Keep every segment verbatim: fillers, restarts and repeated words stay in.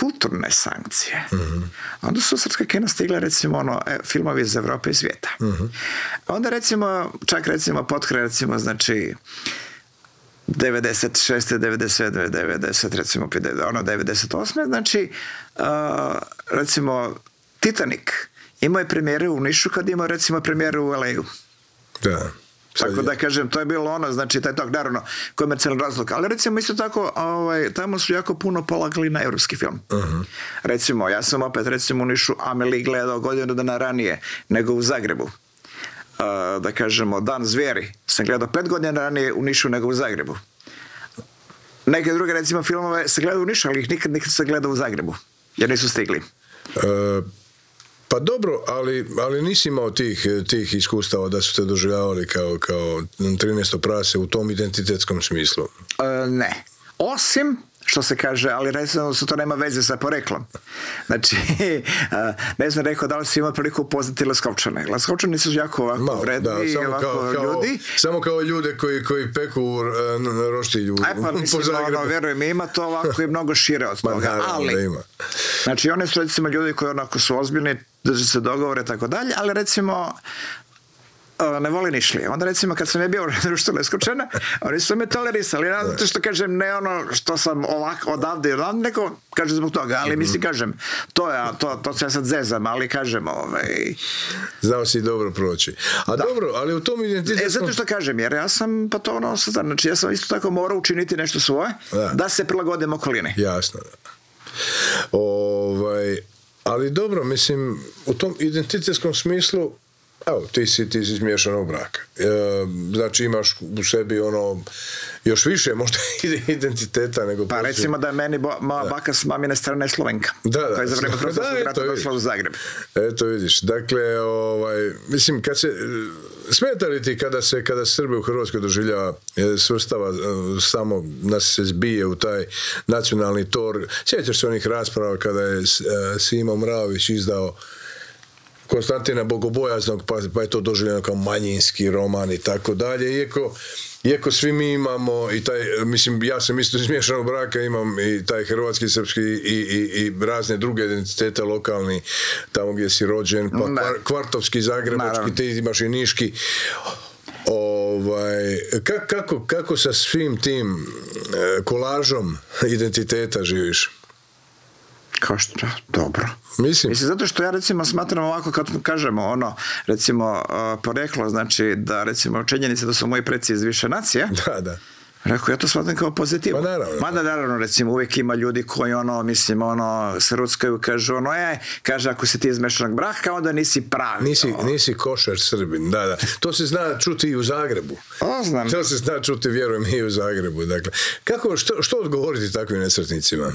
kulturne sankcije. Mm-hmm. Onda su srpska kina stigle, recimo, ono, e, filmovi iz Evrope i svijeta. Mm-hmm. Onda, recimo, čak, recimo, potkraj, recimo, znači, devedeset šeste, devedeset sedme, devedeset, recimo, ono, devedeset osme, znači, uh, recimo, Titanic imao je premijeru u Nišu kad imao, recimo, premijeru u el ej u. Da. Tako da kažem, to je bilo ono, znači taj tog, naravno, komercijalni razlog, ali recimo isto tako, ovaj, tamo su jako puno polagali na evropski film. Uh-huh. Recimo, ja sam opet, recimo, u Nišu Amelie gledao godinu dana ranije nego u Zagrebu. Uh, da kažemo, Dan zvijeri sam gledao pet godina ranije u Nišu nego u Zagrebu. Neke druge, recimo, filmove se gledao u Nišu, ali ih nikad nikad se gledao u Zagrebu, jer nisu stigli. Uh... Pa dobro, ali, ali nisi imao tih, tih iskustava da su te doživljavali kao, kao trinaesto prase u tom identitetskom smislu? E, ne. Osim, što se kaže, ali recimo su to nema veze sa poreklom. Znači, ne znam rekao da li si imao priliku upoznati Leskovčane. Leskovčani su jako ovako Malo, vredni da, i ovako kao, kao, ljudi. Samo kao ljude koji, koji peku uh, roštilju. Aj pa mislim, ono, verujem, ima to ovako i mnogo šire od toga. Ma, naravno, ali, ima. Znači, oni su recimo ljudi koji onako su ozbiljni, drže se dogovore i tako dalje, ali recimo ne voli Nišlije. Onda recimo kad sam je bio u društvu Leskovčana, oni su me tolerisali, zato što kažem ne ono što sam ovako odavde i odavde, neko kaže zbog toga, ali mislim kažem, to je, to, to se ja sad zezam, ali kažem ovaj... Znao si dobro proći. A da. Dobro, ali u tom identitetskom... E, zato što kažem, jer ja sam pa to ono, znači ja sam isto tako morao učiniti nešto svoje, da, da se prilagodim okolini. Jasno, da. Ovaj... Ali dobro, mislim, u tom identitetskom smislu, evo, ti si, ti si iz miješanog braka. E, znači imaš u sebi ono, još više možda identiteta nego... Pa recimo si... da je meni bo, moja da. baka s mamine strane Slovenka. Da, da. To je za vreme Hrvatskog rata došla u Zagreb. Eto vidiš, dakle, ovaj, mislim, kad se... Smeta li ti kada se, kada Srbe u Hrvatskoj doživljava, svrstava, samo nas se zbije u taj nacionalni tor? Sjećaš se onih rasprava kada je Simo Mravić izdao Konstantina Bogobojaznog, pa, pa je to doživljeno kao manjinski roman i tako dalje. Iako, iako svi mi imamo i taj, mislim, ja sam isto iz miješanog braka, imam i taj hrvatski, srpski i, i, i razne druge identitete lokalni, tamo gdje si rođen, pa kvar, kvartovski, zagrebački, ti imaš i niški. Ovaj, kako, kako sa svim tim kolažom identiteta živiš? Kao što, dobro. Mislim. Mislim, zato što ja recimo smatram ovako, kad kažemo ono, recimo, uh, poreklo, znači da recimo činjenice da su moji preci iz više nacija, da, da. Rekao, ja to shvatam kao pozitivu. Pa naravno. Mada naravno, recimo, uvijek ima ljudi koji ono, mislim, ono, se ruckaju, kažu ono, e, kaže, ako si ti iz mešanog braka, onda nisi pravi. Nisi, nisi košar Srbin, da, da. To se zna čuti i u Zagrebu. O, znam. To se zna čuti, vjerujem, i u Zagrebu. Dakle, kako, što, što odgovoriti takvim nesretnicima?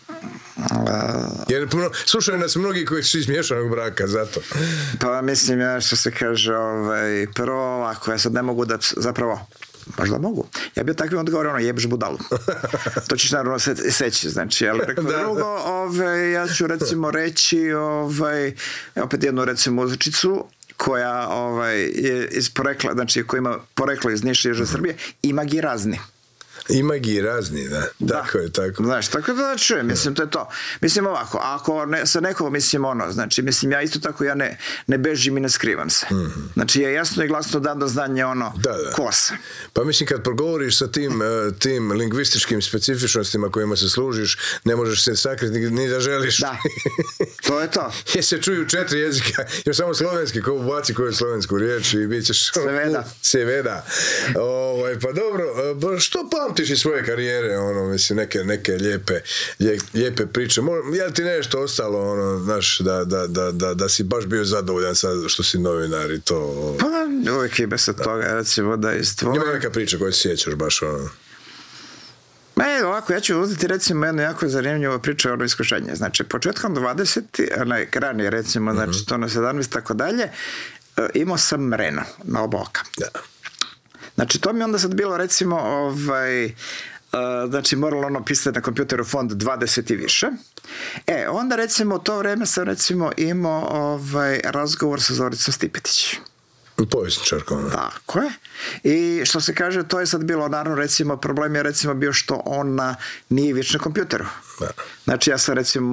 Jer slušaju nas mnogi koji su iz miješanog braka, zato. Pa mislim, ja što se kaže, ovaj, prvo ovako, ja sad ne mogu da, zapravo, možda mogu. Ja bi takvim odgovorio, ono, jebš budalu. To ćeš naravno se, seći, znači, ali preko da, drugo, ovaj, ja ću recimo reći, ovaj, opet jednu recimo muzičicu, koja ovaj, je iz porekla, znači koja ima poreklo iz Niša i Južne Srbije, ima gi razni. Ima gi razni, da. Da. Tako je, tako. Znaš, tako da čujem, mislim, to je to. Mislim ovako, ako ne, sa nekog, mislim, ono, znači, mislim, ja isto tako, ja ne, ne bežim i ne skrivam se. Mm-hmm. Znači, ja jasno i glasno dam do znanja, ono, da, da. ko se. Pa mislim, kad progovoriš sa tim, tim lingvističkim specifičnostima kojima se služiš, ne možeš se sakriti ni, ni da želiš. Da, to je to. Jer se čuju četiri jezika, još samo slovenski, ko ubaci koju slovensku riječ i bit ćeš... Seveda. Seveda. Ovaj, pa dobro, što pamtiš iz svoje karijere, ono, mislim, neke, neke lijepe, lijepe priče. Je li ti nešto ostalo, ono, znaš, da, da, da, da, da si baš bio zadovoljan sad što si novinar i to... Pa, uvijek ima se toga, recimo, da izdvojim. Ima neka priča koju se sjećaš baš, ono... E, ovako, ja ću uzeti recimo jednu jako zanimljivu priču o ono iskušenje. Znači, početkom dvadesetih, onaj, ranije recimo, znači, mm-hmm. to na sedamnaest, tako dalje, imao sam Renault na oba oka. Da. Znači, to mi onda sad bilo, recimo, ovaj, uh, znači, moralo ono pisati na kompjuteru font dvadeset i više. E, onda, recimo, u to vreme sam, recimo, imao ovaj, razgovor sa Zoricom Stipetić. Povjesničarkom. Tako je. I što se kaže, to je sad bilo, naravno, recimo, problem je, recimo, bio što ona nije već na kompjuteru. Da. Znači, ja sam, recimo,